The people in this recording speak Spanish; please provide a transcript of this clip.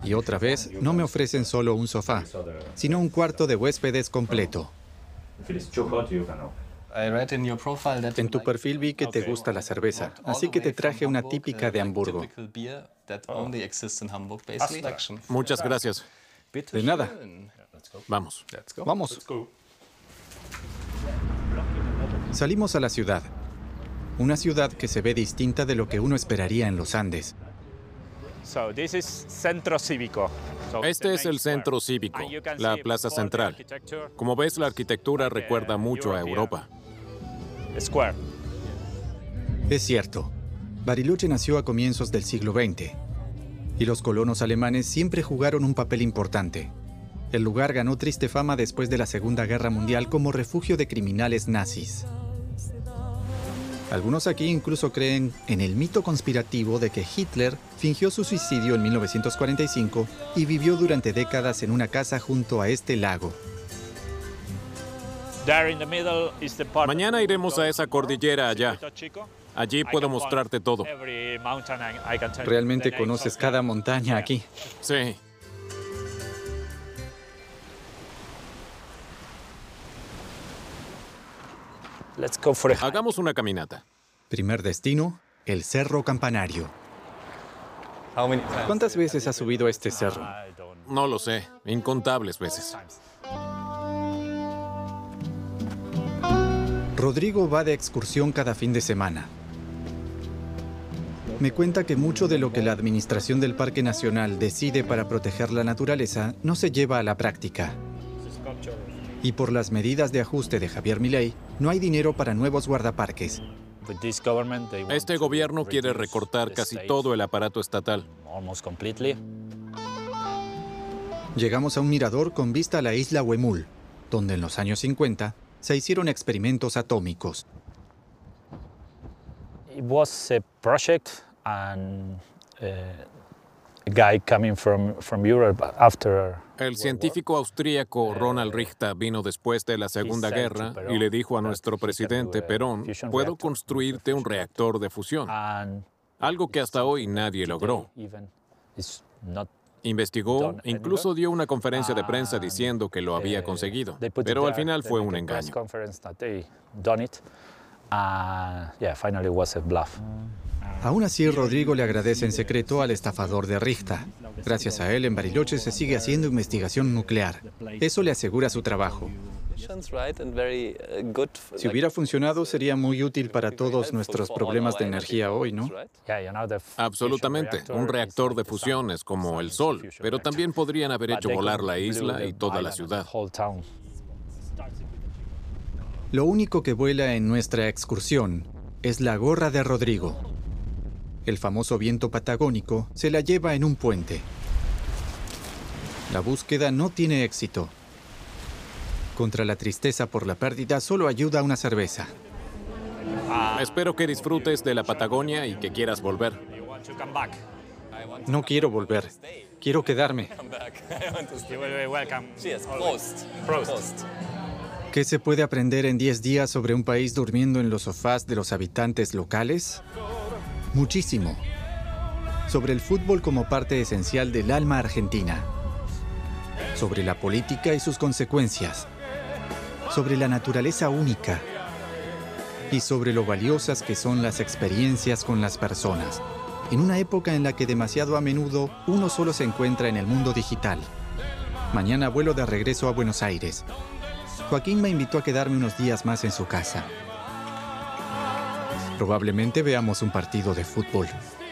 Y otra vez, no me ofrecen solo un sofá, sino un cuarto de huéspedes completo. En tu perfil vi que te gusta la cerveza, así que te traje una típica de Hamburgo. Muchas gracias. De nada. Vamos. Vamos. Salimos a la ciudad. Una ciudad que se ve distinta de lo que uno esperaría en los Andes. Este es el centro cívico, la plaza central. Como ves, la arquitectura recuerda mucho a Europa. Es cierto. Bariloche nació a comienzos del siglo XX. Y los colonos alemanes siempre jugaron un papel importante. El lugar ganó triste fama después de la Segunda Guerra Mundial como refugio de criminales nazis. Algunos aquí incluso creen en el mito conspirativo de que Hitler fingió su suicidio en 1945 y vivió durante décadas en una casa junto a este lago. Mañana iremos a esa cordillera allá. Allí puedo mostrarte todo. ¿Realmente conoces cada montaña aquí? Sí. Hagamos una caminata. Primer destino, el Cerro Campanario. ¿Cuántas veces has subido este cerro? No lo sé, incontables veces. Rodrigo va de excursión cada fin de semana. Me cuenta que mucho de lo que la Administración del Parque Nacional decide para proteger la naturaleza no se lleva a la práctica. Y por las medidas de ajuste de Javier Milei, no hay dinero para nuevos guardaparques. Este gobierno quiere recortar casi todo el aparato estatal. Llegamos a un mirador con vista a la isla Huemul, donde en los años 50 se hicieron experimentos atómicos. It was a project and a guy coming from Europe after. El científico austríaco Ronald Richter vino después de la Segunda Guerra y le dijo a nuestro presidente Perón, puedo construirte un reactor de fusión, algo que hasta hoy nadie logró. Investigó, incluso dio una conferencia de prensa diciendo que lo había conseguido, pero al final fue un engaño. Aún así, Rodrigo le agradece en secreto al estafador de Richter. Gracias a él, en Bariloche se sigue haciendo investigación nuclear. Eso le asegura su trabajo. Si hubiera funcionado, sería muy útil para todos nuestros problemas de energía hoy, ¿no? Absolutamente. Un reactor de fusión es como el Sol, pero también podrían haber hecho volar la isla y toda la ciudad. Lo único que vuela en nuestra excursión es la gorra de Rodrigo. El famoso viento patagónico se la lleva en un puente. La búsqueda no tiene éxito. Contra la tristeza por la pérdida solo ayuda una cerveza. Espero que disfrutes de la Patagonia y que quieras volver. No quiero volver. Quiero quedarme. ¿Qué se puede aprender en 10 días sobre un país durmiendo en los sofás de los habitantes locales? Muchísimo. Sobre el fútbol como parte esencial del alma argentina. Sobre la política y sus consecuencias. Sobre la naturaleza única. Y sobre lo valiosas que son las experiencias con las personas. En una época en la que demasiado a menudo uno solo se encuentra en el mundo digital. Mañana vuelo de regreso a Buenos Aires. Joaquín me invitó a quedarme unos días más en su casa. Probablemente veamos un partido de fútbol.